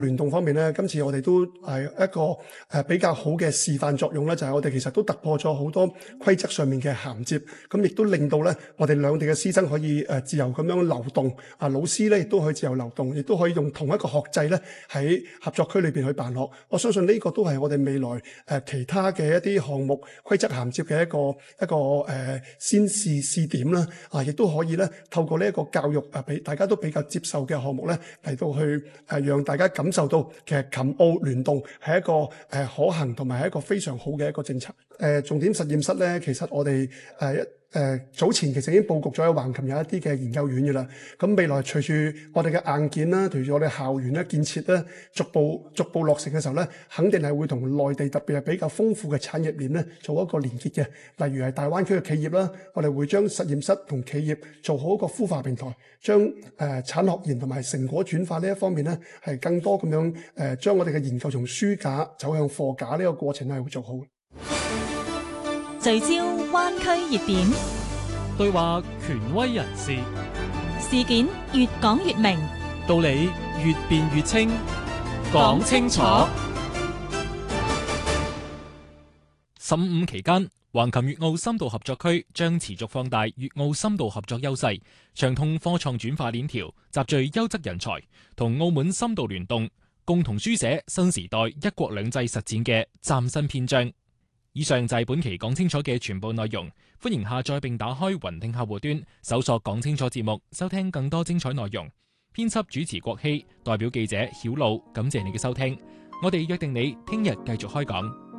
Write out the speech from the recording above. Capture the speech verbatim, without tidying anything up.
聯動方面咧，今次我哋都係一個誒比較好嘅示範作用咧，就係、是、我哋其實都突破咗好多規則上面嘅銜接，咁亦都令到咧我哋兩地嘅師生可以誒自由咁樣流動，啊老師咧亦都可以自由流動，亦都可以用同一個學制咧喺合作區裏邊去辦學。我相信呢個都係我哋未來誒其他嘅一啲項目規則銜接嘅一個一個誒、呃、先試試點啦，啊亦都可以咧透過呢一個教育啊，俾大家都比較接受嘅項目咧嚟到去誒、呃、讓大家感受到其實琴澳聯動係一個誒、呃、可行同埋係一個非常好嘅一個政策。誒、呃、重點實驗室咧，其實我哋誒一誒早前其實已經佈局咗喺橫琴有一啲嘅研究院嘅啦。咁未來隨住我哋嘅硬件啦，隨住我哋校園咧建設咧，逐步逐步落成嘅時候咧，肯定係會同內地特別係比較豐富嘅產業鏈咧做一個連結嘅。例如係大灣區嘅企業啦，我哋會將實驗室同企業做好一個孵化平台，將誒、呃、產學研同埋成果轉化呢一方面咧，係更多咁樣誒將我哋嘅研究從書架走向貨架呢個過程係會做好。 聚焦灣區熱點， 對話權威人士， 事件越講越明， 道理越辯越清，講清楚。十五期間，橫琴粵澳深度合作區將持續放大粵澳深度合作優勢，暢通科創轉化鏈條，集聚優質人才，同澳門深度聯動，共同書寫新時代一國兩制實踐嘅嶄新篇章。以上就係本期講清楚嘅全部內容，歡迎下載並打開雲聽客戶端，搜索講清楚節目，收聽更多精彩內容。編輯主持郭希，代表記者曉露，感謝你嘅收聽。我哋約定你聽日繼續開講。